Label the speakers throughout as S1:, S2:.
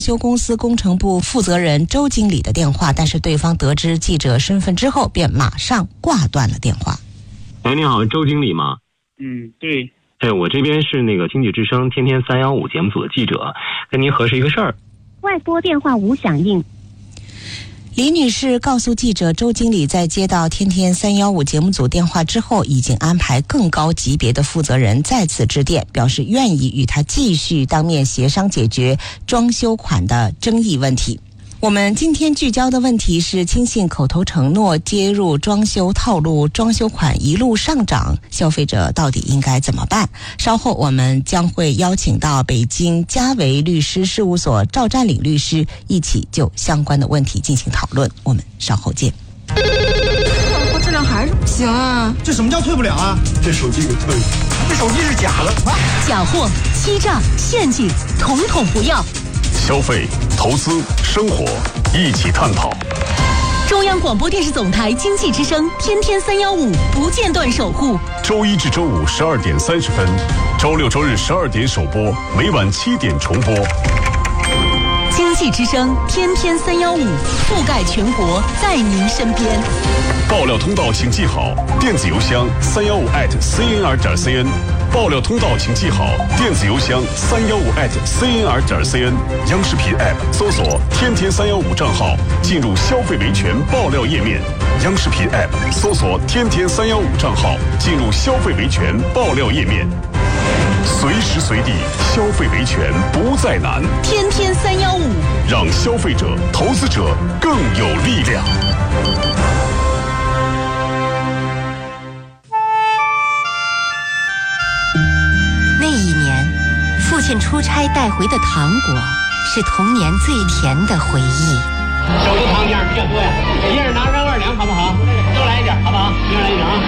S1: 修公司工程部负责人周经理的电话，但是对方得知记者身份之后，便马上挂断了电话。
S2: 哎，你好，周经理吗？
S3: 对。
S2: 哎，我这边是那个经济之声天天315节目组的记者，跟您核实一个事儿。
S4: 外拨电话无响应。
S1: 李女士告诉记者，周经理在接到天天315节目组电话之后，已经安排更高级别的负责人再次致电，表示愿意与他继续当面协商解决装修款的争议问题。我们今天聚焦的问题是轻信口头承诺跌入装修套路，装修款一路上涨，消费者到底应该怎么办？稍后我们将会邀请到北京嘉维律师事务所赵占领律师一起就相关的问题进行讨论。我们稍后见。
S5: 我质量还是不行啊！
S6: 这什么叫退不了啊？这手机给退了，这手机是假的。
S7: 假货、欺诈、陷阱，统统不要。
S8: 消费、投资、生活，一起探讨。
S7: 中央广播电视总台经济之声天天315不间断守护。
S8: 周一至周五12点30分，周六周日12点首播，每晚7点重播。
S7: 经济之声天天315，覆盖全国，在您身边。
S8: 爆料通道请记好，电子邮箱315@cnr.cn。爆料通道请记好，电子邮箱315@cnr.cn。央视频 App 搜索天天315账号，进入消费维权爆料页面。央视频 App 搜索天天315账号，进入消费维权爆料页面。随时随地消费维权不再难，
S7: 天天315，
S8: 让消费者、投资者更有力量。
S9: 那一年，父亲出差带回的糖果是童年最甜的回忆。
S3: 手头糖量比较多呀，一人拿上2两好不好？多来一点好不好？一人来一点啊。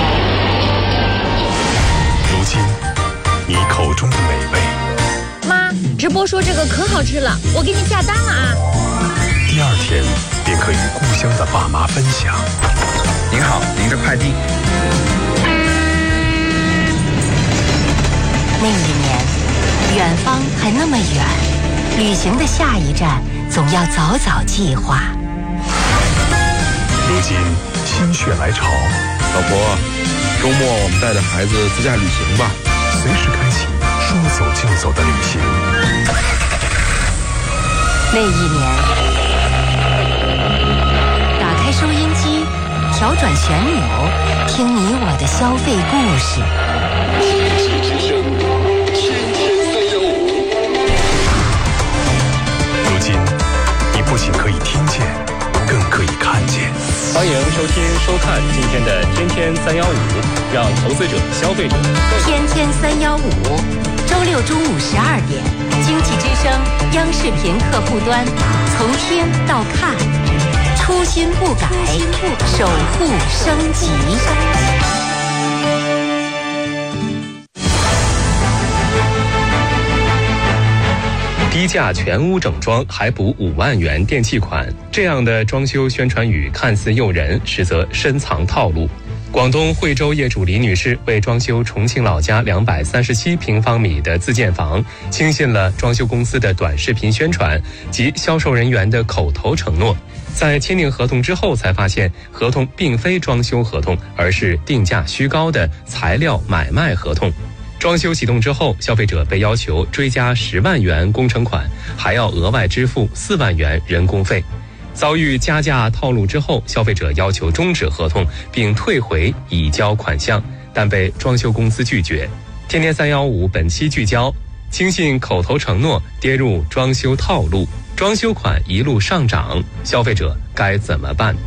S8: 如今，你口中的美味，
S5: 妈，直播说这个可好吃了，我给你下单了啊。
S8: 第二天便可与故乡的爸妈分享。
S6: 您好，您的快递。
S9: 那一年，远方还那么远，旅行的下一站总要早早计划。
S8: 如今心血来潮，
S10: 老婆，周末我们带着孩子自驾旅行吧，
S8: 随时开启说走就走的旅行。
S9: 那一年，打开收音机，调转旋钮，听你我的消费故事。
S8: 如今，你不仅可以听见，更可以看见。
S2: 欢迎收听收看今天的天天315，让投资者、消费者
S9: 天天315，周六中午12点，经济之声央视频客户端，从听到看，初心不改，守护升级。
S11: 低价全屋整装还补5万元电器款，这样的装修宣传语看似诱人，实则深藏套路。广东惠州业主李女士为装修重庆老家237平方米的自建房，轻信了装修公司的短视频宣传及销售人员的口头承诺。在签订合同之后，才发现合同并非装修合同，而是定价虚高的材料买卖合同。装修启动之后，消费者被要求追加10万元工程款，还要额外支付4万元人工费。遭遇加价套路之后，消费者要求终止合同并退回已交款项，但被装修公司拒绝。天天315本期聚焦：轻信口头承诺跌入装修套路，装修款一路上涨，消费者该怎么办？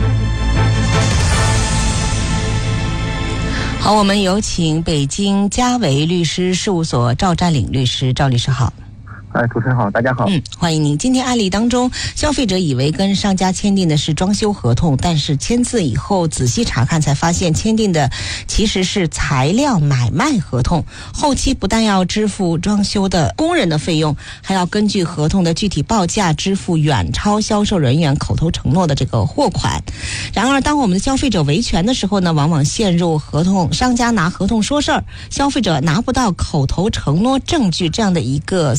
S1: 好，我们有请北京嘉维律师事务所赵占领律师。赵律师好。
S12: 主持人好，大家好。
S1: 欢迎您。今天案例当中，消费者以为跟商家签订的是装修合同，但是签字以后仔细查看才发现签订的其实是材料买卖合同。后期不但要支付装修的工人的费用，还要根据合同的具体报价支付远超销售人员口头承诺的这个货款。然而，当我们的消费者维权的时候呢，往往陷入合同商家拿合同说事儿，消费者拿不到口头承诺证据这样的一个死循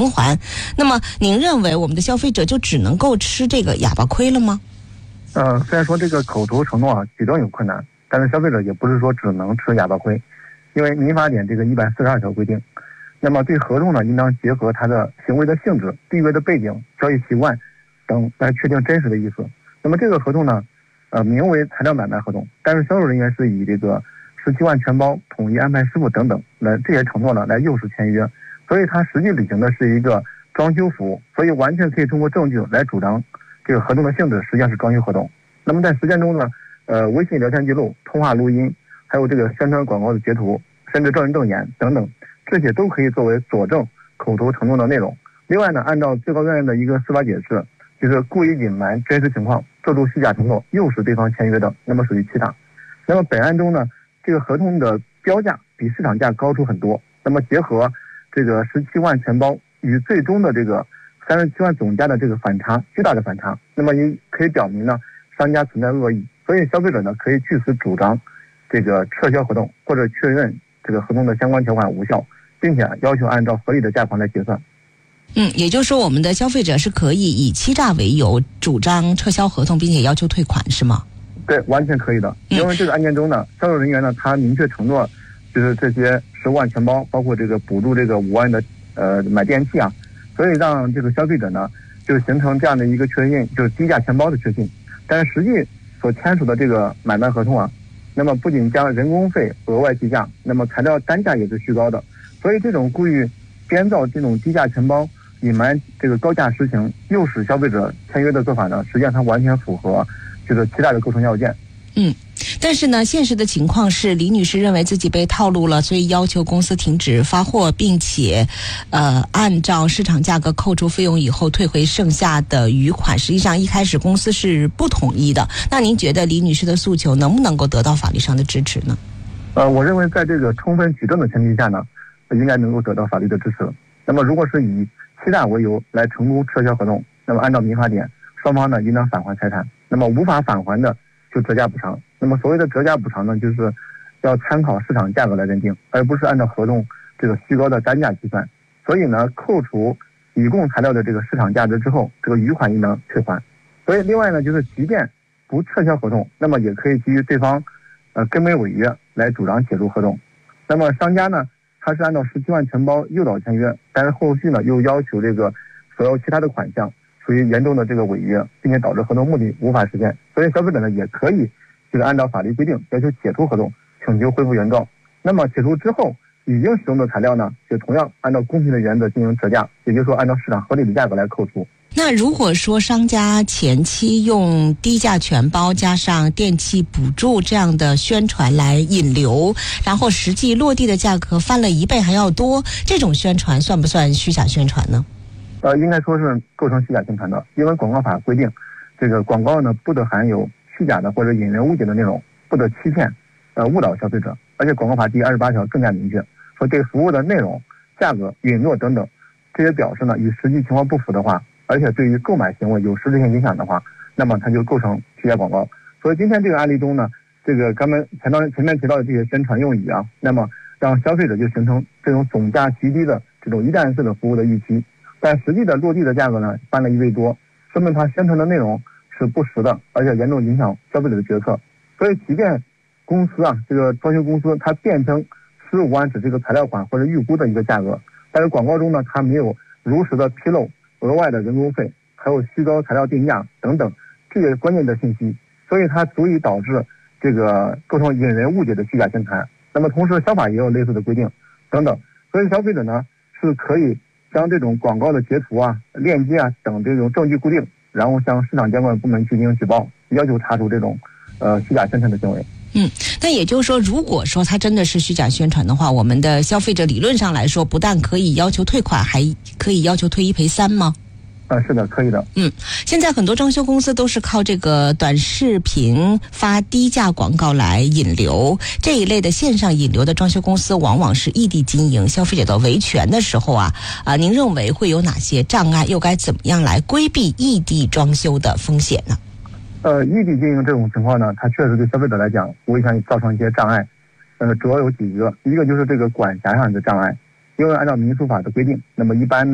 S1: 循环。那么您认为我们的消费者就只能够吃这个哑巴亏了吗？
S12: 虽然说这个口头承诺啊举证有困难，但是消费者也不是说只能吃哑巴亏，因为民法典这个142条规定，那么对合同呢应当结合它的行为的性质、地位的背景、交易习惯等来确定真实的意思。那么这个合同呢名为材料买卖合同，但是销售人员是以这个17万全包、统一安排师傅等等来这些承诺呢来诱使签约，所以它实际履行的是一个装修服务，所以完全可以通过证据来主张这个合同的性质实际上是装修合同。那么在实践中呢微信聊天记录、通话录音，还有这个宣传广告的截图，甚至证人证言等等，这些都可以作为佐证口头承诺的内容。另外呢，按照最高院的一个司法解释，就是故意隐瞒真实情况，做出虚假承诺，诱使对方签约的，那么属于欺诈。那么本案中呢，这个合同的标价比市场价高出很多，那么结合这个17万全包与最终的这个37万总价的这个反差，巨大的反差，那么也可以表明呢商家存在恶意，所以消费者呢可以据此主张这个撤销合同，或者确认这个合同的相关条款无效，并且要求按照合理的价款来结算。
S1: 也就是说我们的消费者是可以以欺诈为由主张撤销合同，并且要求退款，是吗？
S12: 对，完全可以的。因为这个案件中呢，销售人员呢他明确承诺，就是这些15万全包，包括这个补助这个5万的买电器啊，所以让这个消费者呢就形成这样的一个确信，就是低价全包的确信。但是实际所签署的这个买卖合同啊，那么不仅将人工费额外计价，那么材料单价也是虚高的，所以这种故意编造这种低价全包、隐瞒这个高价实情、诱使消费者签约的做法呢，实际上它完全符合这个欺诈的构成要件。
S1: 但是呢，现实的情况是，李女士认为自己被套路了，所以要求公司停止发货，并且按照市场价格扣除费用以后退回剩下的余款。实际上一开始公司是不同意的。那您觉得李女士的诉求能不能够得到法律上的支持呢？
S12: 我认为在这个充分举证的前提下呢，应该能够得到法律的支持。那么如果是以欺诈为由来成功撤销合同，那么按照民法典，双方呢应当返还财产，那么无法返还的就折价补偿。那么所谓的折价补偿呢，就是要参考市场价格来认定，而不是按照合同这个虚高的单价计算。所以呢，扣除乙供材料的这个市场价值之后，这个余款应当退还。所以另外呢，就是即便不撤销合同，那么也可以基于对方根本违约来主张解除合同。那么商家呢，他是按照17万全包诱导签约，但是后续呢又要求这个所要其他的款项，属于严重的这个违约，并且导致合同目的无法实现。所以消费者呢也可以就是按照法律规定要求解除合同，请求恢复原状。那么解除之后已经使用的材料呢，就同样按照公平的原则进行折价，也就是说按照市场合理的价格来扣除。
S1: 那如果说商家前期用低价全包加上电器补助这样的宣传来引流，然后实际落地的价格翻了1倍还要多，这种宣传算不算虚假宣传呢？
S12: 应该说是构成虚假宣传的，因为广告法规定，这个广告呢不得含有虚假的或者引人误解的内容，不得欺骗误导消费者。而且广告法第28条更加明确，说对服务的内容、价格、允诺等等这些表示呢与实际情况不符的话，而且对于购买行为有实质性影响的话，那么它就构成虚假广告。所以今天这个案例中呢，这个咱们前面提到的这些宣传用语啊，那么让消费者就形成这种总价极低的这种一站式的服务的预期，但实际的落地的价格呢翻了1倍多，说明它宣传的内容是不实的，而且严重影响消费者的决策。所以即便公司啊，这个装修公司它辩称15万指这个材料款或者预估的一个价格，但是广告中呢它没有如实的披露额外的人工费，还有虚高材料定价等等这些关键的信息，所以它足以导致这个构成引人误解的虚假宣传。那么同时消法也有类似的规定等等，所以消费者呢是可以将这种广告的截图啊、链接啊等这种证据固定，然后向市场监管部门去进行举报，要求查出这种虚假宣传的行为。
S1: 那也就是说，如果说它真的是虚假宣传的话，我们的消费者理论上来说，不但可以要求退款，还可以要求退1赔3吗？
S12: 是的，可以的。
S1: 现在很多装修公司都是靠这个短视频发低价广告来引流，这一类的线上引流的装修公司往往是异地经营，消费者的维权的时候您认为会有哪些障碍，又该怎么样来规避异地装修的风险呢？
S12: 异地经营这种情况呢，它确实对消费者来讲无疑造成一些障碍。主要有几个，一个就是这个管辖上的障碍，因为按照民诉法的规定，那么一般呢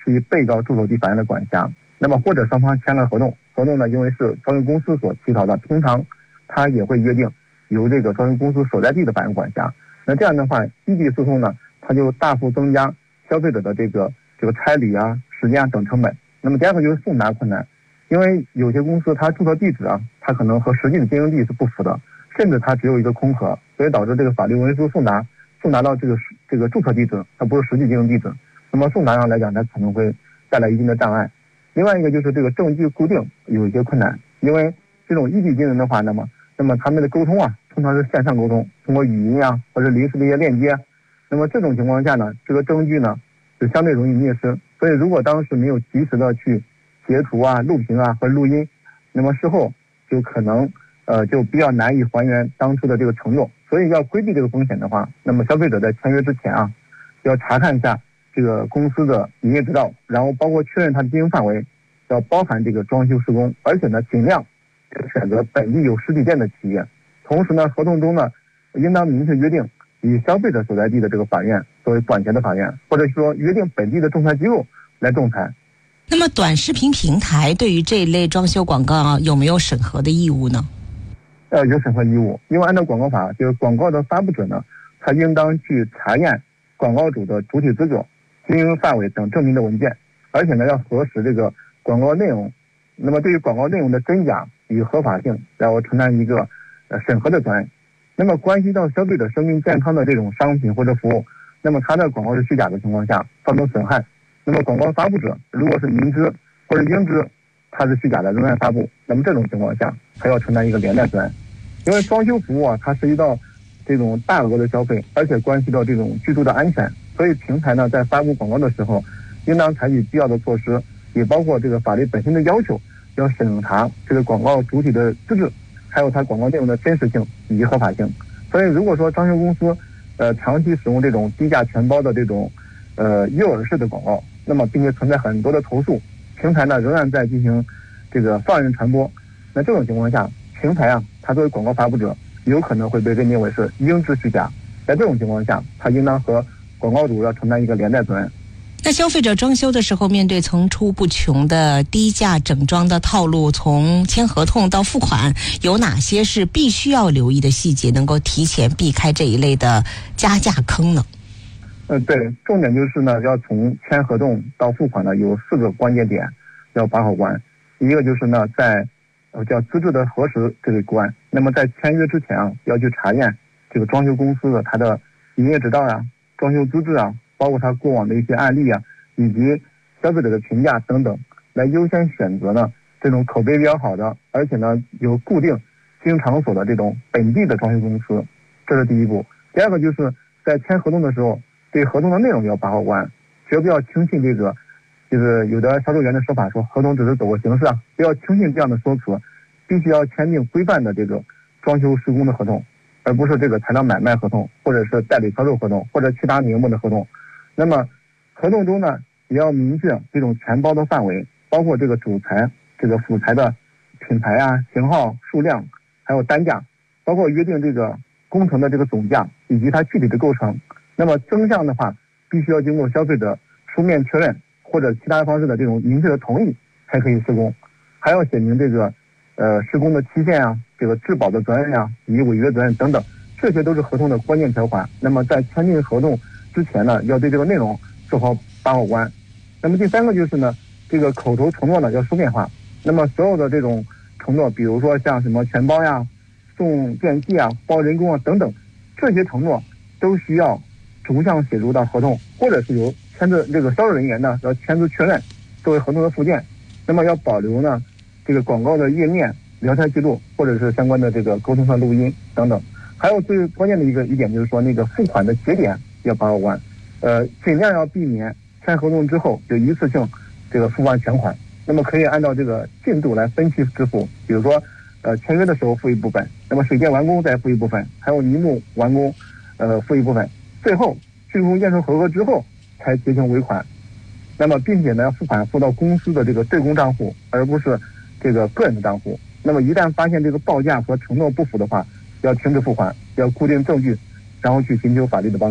S12: 属于被告住所地法院的管辖。那么或者双方签了合同，合同呢因为是装修公司所起草的，平常他也会约定由这个装修公司所在地的法院管辖。那这样的话，异地诉讼呢，它就大幅增加消费者的这个差旅啊、时间啊等成本。那么第二个就是送达困难，因为有些公司它注册地址啊，它可能和实际的经营地是不符的，甚至它只有一个空壳，所以导致这个法律文书送达到这个注册地址，它不是实际经营地址。那么送达上来讲，它可能会带来一定的障碍。另外一个就是这个证据固定有一些困难，因为这种异地经营的话，那么他们的沟通啊，通常是线上沟通，通过语音啊或者临时的一些链接。那么这种情况下呢，这个证据呢就相对容易灭失。所以如果当时没有及时的去截图啊、录屏啊和录音，那么事后就可能就比较难以还原当初的这个承诺。所以要规避这个风险的话，那么消费者在签约之前啊，要查看一下这个公司的营业执照，然后包括确认它的经营范围要包含这个装修施工，而且呢尽量选择本地有实体店的企业。同时呢，合同中呢应当明确约定以消费者所在地的这个法院作为管辖的法院，或者说约定本地的仲裁机构来仲裁。
S1: 那么短视频平台对于这一类装修广告有没有审核的义务呢？
S12: 有审核义务，因为按照广告法，就是广告的发布者呢，他应当去查验广告主的主体资格、经营范围等证明的文件，而且呢要核实这个广告内容。那么对于广告内容的真假与合法性，要承担一个审核的责任。那么关系到消费者生命健康的这种商品或者服务，那么它的广告是虚假的情况下造成损害，那么广告发布者如果是明知或者应知它是虚假的仍然发布，那么这种情况下还要承担一个连带责任。因为装修服务啊，它涉及到这种大额的消费，而且关系到这种居住的安全，所以平台呢在发布广告的时候应当采取必要的措施，也包括这个法律本身的要求，要审查这个广告主体的资质，还有它广告内容的真实性以及合法性。所以如果说装修公司长期使用这种低价全包的这种诱饵式的广告，那么并且存在很多的投诉，平台呢仍然在进行这个放任传播，那这种情况下，平台啊它作为广告发布者有可能会被认定为是应知虚假，在这种情况下，它应当和广告主要承担一个连带责任。
S1: 那消费者装修的时候，面对层出不穷的低价整装的套路，从签合同到付款，有哪些是必须要留意的细节，能够提前避开这一类的加价坑呢？
S12: 对，重点就是呢，要从签合同到付款呢，有4个关键点要把好关。一个就是呢，在叫资质的核实这个关。那么在签约之前啊，要去查验这个装修公司的它的营业执照啊、装修资质啊，包括它过往的一些案例啊，以及消费者的评价等等，来优先选择呢这种口碑比较好的，而且呢有固定经营场所的这种本地的装修公司，这是第一步。第二个就是在签合同的时候，对合同的内容要把好关，绝不要轻信这个，就是有的销售员的说法说合同只是走个形式啊，不要轻信这样的说辞，必须要签订规范的这个装修施工的合同，而不是这个材料买卖合同，或者是代理销售合同，或者其他名目的合同。那么合同中呢，也要明确这种全包的范围，包括这个主材、这个辅材的品牌啊、型号、数量，还有单价，包括约定这个工程的这个总价以及它具体的构成。那么增项的话，必须要经过消费者书面确认或者其他方式的这种明确的同意才可以施工，还要写明这个施工的期限啊、这个质保的责任啊以及违约责任等等，这些都是合同的关键条款。那么在签订合同之前呢，要对这个内容做好把好关。那么第三个就是呢，这个口头承诺呢要书面化。那么所有的这种承诺，比如说像什么全包呀、送电器啊、包人工啊等等，这些承诺都需要逐项写入到合同，或者是由签字这个销售人员呢要签字确认作为合同的附件。那么要保留呢这个广告的页面、聊天记录，或者是相关的这个沟通上录音等等。还有最关键的一点就是说，那个付款的节点要把握完，尽量要避免签合同之后就一次性这个付完全款。那么可以按照这个进度来分期支付，比如说签约的时候付一部分，那么水电完工再付一部分，还有泥木完工付一部分，最后竣工验收合格之后才结清尾款。那么并且呢，付款付到公司的这个对公账户，而不是这个个人的账户。那么一旦发现这个报价和承诺不符的话，要停止付款，要固定证据，然后去寻求法律的帮助。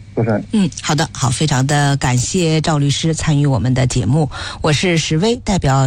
S12: 主持人。
S1: 好的，好，非常的感谢赵律师参与我们的节目，我是石薇，代表